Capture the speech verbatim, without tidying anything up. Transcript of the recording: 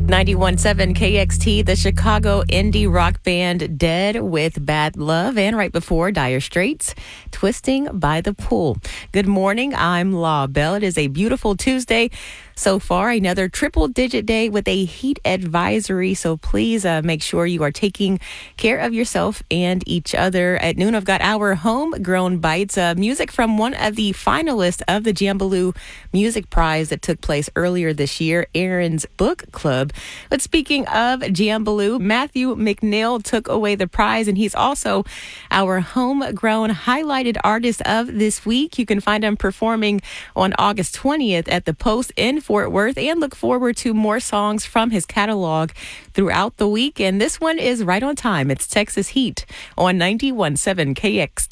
ninety-one point seven K X T, the Chicago indie rock band Dead with Bad Love, and right before Dire Straits, Twisting by the Pool. Good morning, I'm La Belle. It is a beautiful Tuesday. So far, another triple-digit day with a heat advisory, so please uh, make sure you are taking care of yourself and each other. At noon, I've got our homegrown bites, uh, music from one of the finalists of the Jambaloo Music Prize that took place earlier this year, Aaron's Book Club. But speaking of Jambaloo, Matthew McNeil took away the prize, and he's also our homegrown highlighted artist of this week. You can find him performing on August twentieth at the Post in Fort Worth, and look forward to more songs from his catalog throughout the week. And this one is right on time. It's Texas Heat on ninety-one point seven K X T.